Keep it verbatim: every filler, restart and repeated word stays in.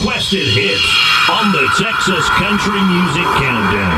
requested hits on the Texas Country Music Countdown.